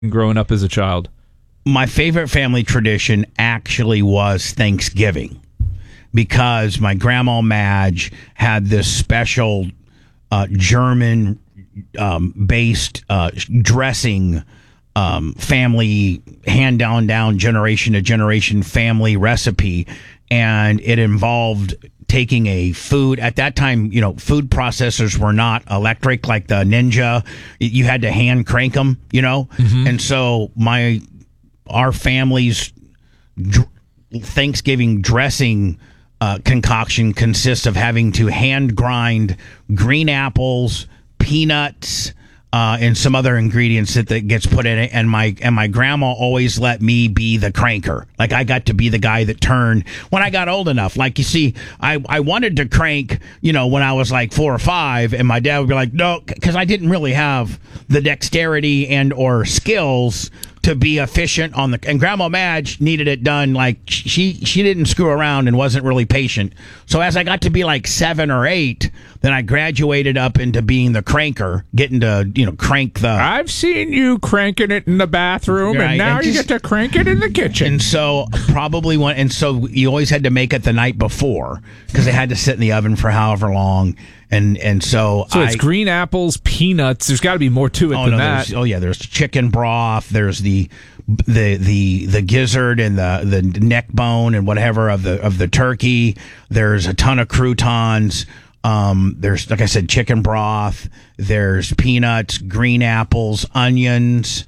growing up as a child? My favorite family tradition actually was Thanksgiving, because my grandma Madge had this special German based dressing, family hand down generation to generation family recipe, and it involved taking a food. At that time, food processors were not electric like the Ninja. You had to hand crank them, and so our family's Thanksgiving dressing concoction consists of having to hand grind green apples, peanuts, and some other ingredients that gets put in it. And my grandma always let me be the cranker. Like, I got to be the guy that turned when I got old enough. Like, you see, I wanted to crank, when I was like 4 or 5, and my dad would be like, no, because I didn't really have the dexterity and or skills to be efficient on and Grandma Madge needed it done. Like, she didn't screw around and wasn't really patient. So as I got to be like 7 or 8, then I graduated up into being the cranker, getting to, crank the... I've seen you cranking it in the bathroom, right, and now you get to crank it in the kitchen. And so so you always had to make it the night before, because it had to sit in the oven for however long. And so it's green apples, peanuts. There's got to be more to it than that. There's chicken broth. There's the gizzard and the neck bone and whatever of the turkey. There's a ton of croutons. There's, like I said, chicken broth. There's peanuts, green apples, onions.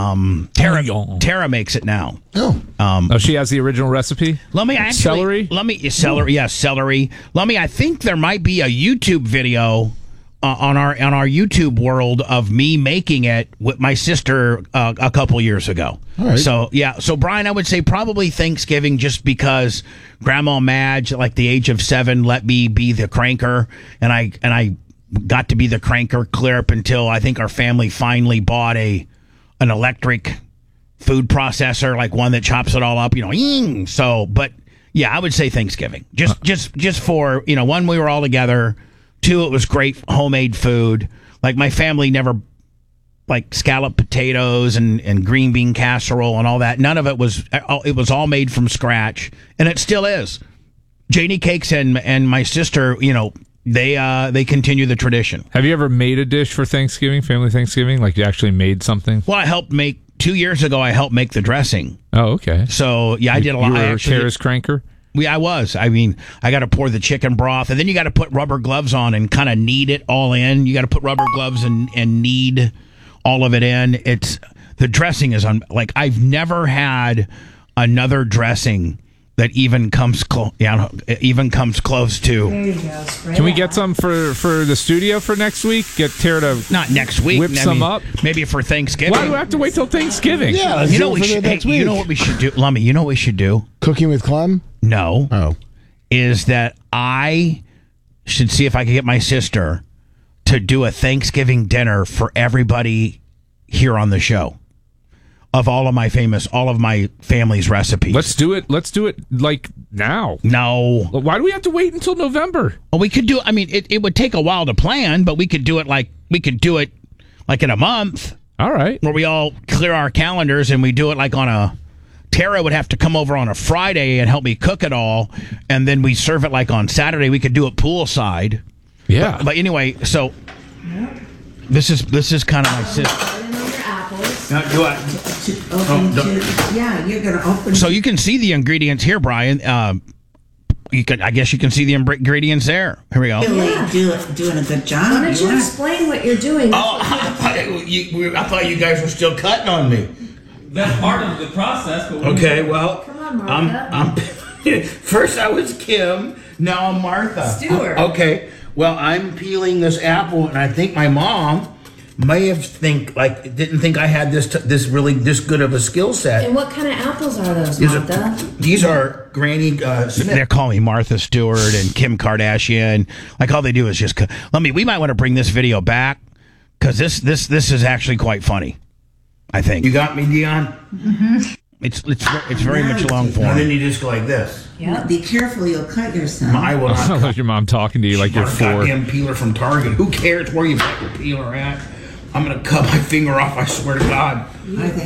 Tara makes it now. She has the original recipe. Celery. Yes, celery. I think there might be a YouTube video on our YouTube world of me making it with my sister a couple years ago. All right. So Brian, I would say probably Thanksgiving, just because Grandma Madge, like the age of 7, let me be the cranker, and I got to be the cranker clear up until I think our family finally bought an electric food processor, like one that chops it all up, So, but yeah, I would say Thanksgiving. Just for, 1, we were all together. 2, it was great homemade food. Like, my family never, like, scalloped potatoes and green bean casserole and all that. None of it was all made from scratch, and it still is. Janie Cakes and my sister, they continue the tradition. Have you ever made a dish for Thanksgiving, family Thanksgiving? Like, you actually made something? Well, I helped make 2 years ago. I helped make the dressing. Oh, okay. So yeah, I did a lot. You were Tara's cranker? I was. I mean, I got to pour the chicken broth, and then you got to put rubber gloves on and kind of knead it all in. You got to put rubber gloves and knead all of it in. The dressing is like, I've never had another dressing that even comes close. Yeah, even comes close to. There you go. Spray Can we get some for the studio for next week? Get Tara to not next week. Whip some up. Maybe for Thanksgiving. Why do we have to wait till Thanksgiving? Yeah, let's do it for next week. You know what we should do, Lummy? You know what we should do? Cooking with Clem? No. Oh, is that I should see if I can get my sister to do a Thanksgiving dinner for everybody here on the show. Of all of my family's recipes. Let's do it like now. No. Why do we have to wait until November? Well, we could do, it would take a while to plan, but we could do it like in a month. All right. Where we all clear our calendars and we do it like Tara would have to come over on a Friday and help me cook it all, and then we serve it like on Saturday. We could do it poolside. Yeah. But anyway, so this is kind of my sister. You're going to open. So you can see the ingredients here, Brian. I guess you can see the ingredients there. Here we go. Doing a good job. Why don't you explain what you're doing? I thought you guys were still cutting on me. That's part of the process. But okay, well, come on, Martha. I'm first I was Kim, now I'm Martha. Stewart. Okay, well, I'm peeling this apple, and I think my mom may have didn't think I had this good of a skill set. And what kind of apples are those, Martha? These are Granny Smith. They're calling me Martha Stewart and Kim Kardashian. Like, all they do is just. We might want to bring this video back, because this is actually quite funny. I think you got me, Dion. Mm-hmm. It's very much long form. And then you just go like this. Yeah. Be careful, you'll cut yourself. I will not. Like your mom talking to you like you're 4. Goddamn peeler from Target. Who cares where you put your peeler at? I'm gonna cut my finger off. I swear to God. I think